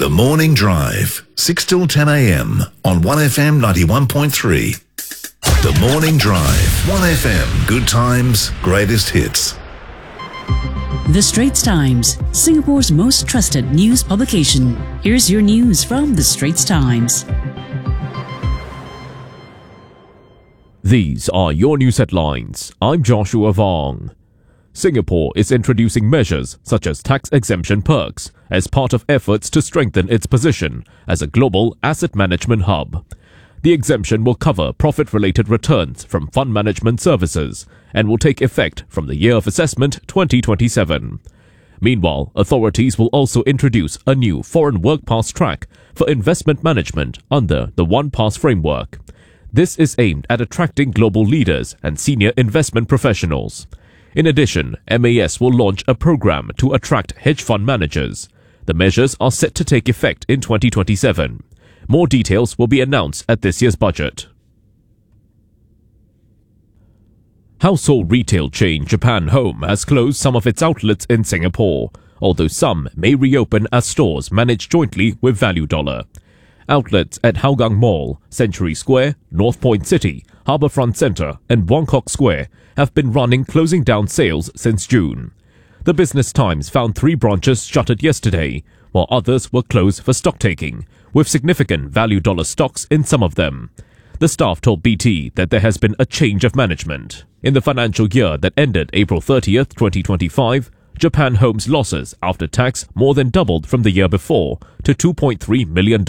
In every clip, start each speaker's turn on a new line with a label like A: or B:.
A: The Morning Drive, 6 till 10 a.m. on 1FM 91.3. The Morning Drive, 1FM, good times, greatest hits.
B: The Straits Times, Singapore's most trusted news publication. Here's your news from The Straits Times.
C: These are your news headlines. I'm Joshua Vong. Singapore is introducing measures such as tax exemption perks as part of efforts to strengthen its position as a global asset management hub. The exemption will cover profit-related returns from fund management services and will take effect from the year of assessment 2027. Meanwhile, authorities will also introduce a new foreign work pass track for investment management under the One Pass framework. This is aimed at attracting global leaders and senior investment professionals. In addition, MAS will launch a program to attract hedge fund managers. The measures are set to take effect in 2027. More details will be announced at this year's budget. Household retail chain Japan Home has closed some of its outlets in Singapore, although some may reopen as stores managed jointly with Value Dollar. Outlets at Hougang Mall, Century Square, North Point City, Harbourfront Centre and Buangkok Square have been running closing down sales since June. The Business Times found 3 branches shuttered yesterday, while others were closed for stock-taking, with significant Value Dollar stocks in some of them. The staff told BT that there has been a change of management. In the financial year that ended April 30th, 2025, Japan Home's losses after tax more than doubled from the year before to $2.3 million.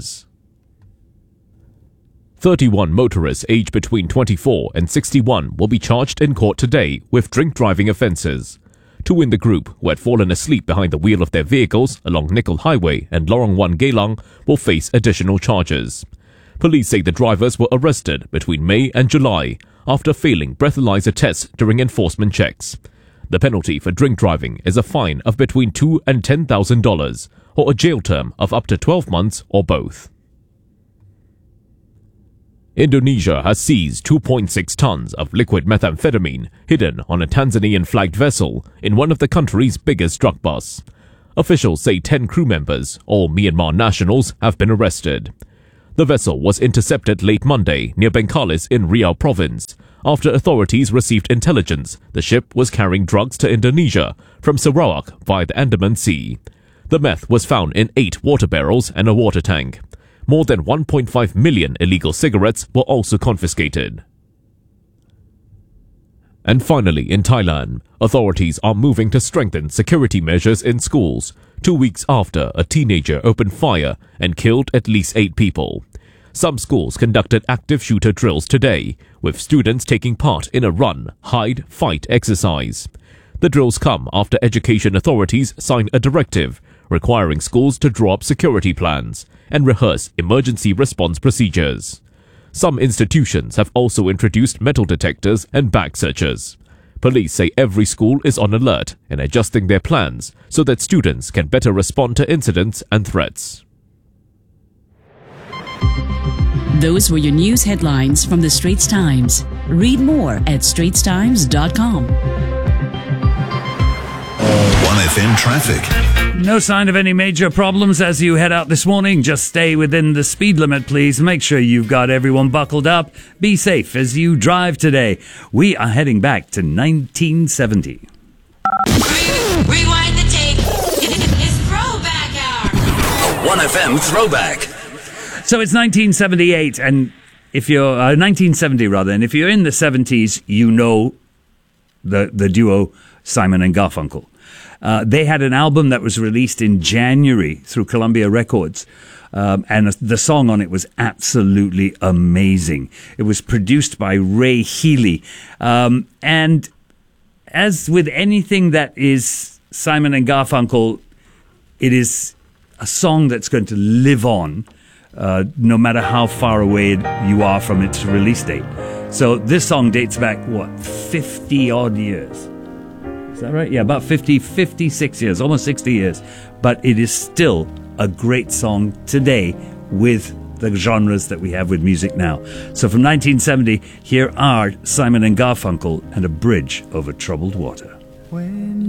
C: 31 motorists aged between 24 and 61 will be charged in court today with drink driving offences. 2 in the group who had fallen asleep behind the wheel of their vehicles along Nickel Highway and Lorong 1 Geylang will face additional charges. Police say the drivers were arrested between May and July after failing breathalyzer tests during enforcement checks. The penalty for drink driving is a fine of between $2,000 and $10,000 or a jail term of up to 12 months or both. Indonesia has seized 2.6 tons of liquid methamphetamine hidden on a Tanzanian-flagged vessel in one of the country's biggest drug busts. Officials say 10 crew members, all Myanmar nationals, have been arrested. The vessel was intercepted late Monday near Bengkalis in Riau province after authorities received intelligence the ship was carrying drugs to Indonesia from Sarawak via the Andaman Sea. The meth was found in 8 water barrels and a water tank. More than 1.5 million illegal cigarettes were also confiscated. And finally, in Thailand, authorities are moving to strengthen security measures in schools 2 weeks after a teenager opened fire and killed at least 8 people. Some schools conducted active shooter drills today, with students taking part in a run, hide, fight exercise. The drills come after education authorities signed a directive requiring schools to draw up security plans and rehearse emergency response procedures. Some institutions have also introduced metal detectors and bag searchers. Police say every school is on alert and adjusting their plans so that students can better respond to incidents and threats.
B: Those were your news headlines from The Straits Times. Read more at straitstimes.com.
A: 1FM traffic.
D: No sign of any major problems as you head out this morning. Just stay within the speed limit, please. Make sure you've got everyone buckled up. Be safe as you drive today. We are heading back to 1970.
E: Rewind the tape. It's Throwback Hour.
F: 1FM Throwback.
D: So it's 1978, and if you're 1970 rather, and if you're in the 70s, you know the duo Simon and Garfunkel. They had an album that was released in January through Columbia Records, and the song on it was absolutely amazing. It was produced by Ray Healy, and as with anything that is Simon and Garfunkel, it is a song that's going to live on. No matter how far away you are from its release date. So this song dates back, 50 odd years. Is that right? Yeah, about 56 years, almost 60 years. But it is still a great song today with the genres that we have with music now. So from 1970, here are Simon and Garfunkel and A Bridge Over Troubled Water.